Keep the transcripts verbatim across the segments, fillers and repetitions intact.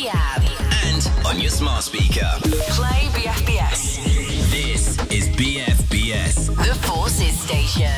the app. And on your smart speaker. Play B F B S. This is B F B S. The Forces Station.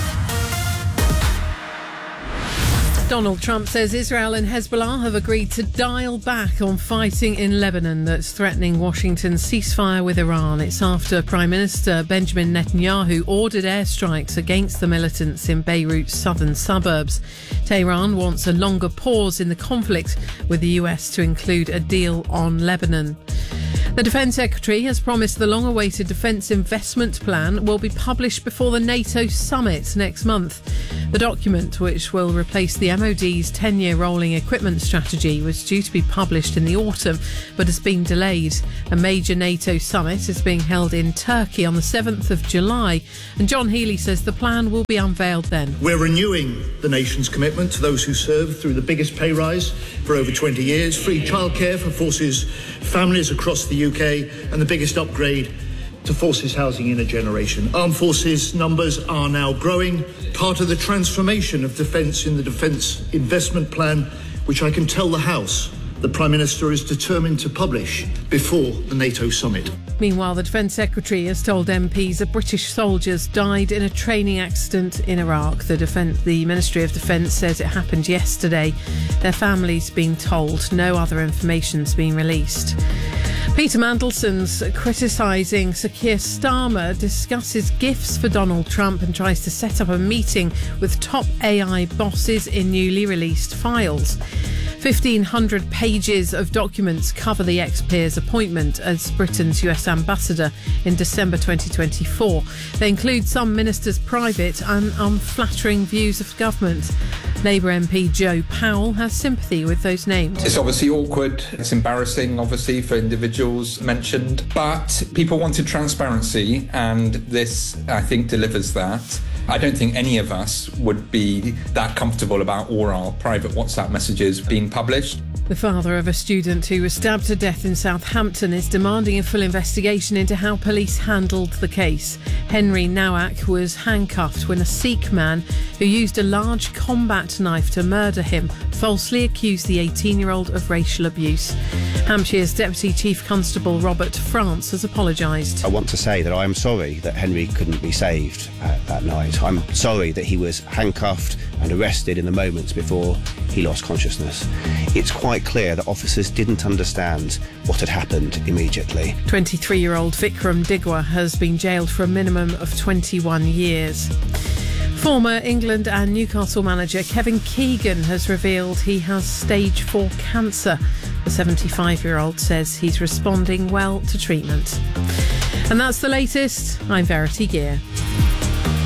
Donald Trump says Israel and Hezbollah have agreed to dial back on fighting in Lebanon that's threatening Washington's ceasefire with Iran. It's after Prime Minister Benjamin Netanyahu ordered airstrikes against the militants in Beirut's southern suburbs. Tehran wants a longer pause in the conflict, with the U S to include a deal on Lebanon. The Defence Secretary has promised the long-awaited Defence Investment Plan will be published before the NATO summit next month. The document, which will replace the M O D's ten-year rolling equipment strategy, was due to be published in the autumn but has been delayed. A major NATO summit is being held in Turkey on the seventh of July, and John Healey says the plan will be unveiled then. We're renewing the nation's commitment to those who serve through the biggest pay rise for over twenty years, free childcare for Forces families across the U K, and the biggest upgrade to Forces housing in a generation. Armed Forces numbers are now growing, part of the transformation of defence in the Defence Investment Plan, which I can tell the House the Prime Minister is determined to publish before the NATO summit. Meanwhile, the Defence Secretary has told M Ps that British soldiers died in a training accident in Iraq. The, Defence, the Ministry of Defence says it happened yesterday. Their families been told. No other information's been released. Peter Mandelson's criticising Sir Keir Starmer discusses gifts for Donald Trump and tries to set up a meeting with top A I bosses in newly released files. fifteen hundred pages of documents cover the ex-peer's appointment as Britain's U S ambassador in December twenty twenty-four. They include some ministers' private and unflattering views of government. Labour M P Joe Powell has sympathy with those names. It's obviously awkward. It's embarrassing, obviously, for individuals mentioned. But people wanted transparency, and this, I think, delivers that. I don't think any of us would be that comfortable about all our private WhatsApp messages being published. The father of a student who was stabbed to death in Southampton is demanding a full investigation into how police handled the case. Henry Nowak was handcuffed when a Sikh man who used a large combat knife to murder him falsely accused the eighteen-year-old of racial abuse. Hampshire's Deputy Chief Constable Robert France has apologised. I want to say that I am sorry that Henry couldn't be saved uh, that night. I'm sorry that he was handcuffed and arrested in the moments before he lost consciousness. It's quite clear that officers didn't understand what had happened immediately. twenty-three-year-old Vikram Digwa has been jailed for a minimum of twenty-one years. Former England and Newcastle manager Kevin Keegan has revealed he has stage four cancer. The seventy-five-year-old says he's responding well to treatment. And that's the latest. I'm Verity Gear.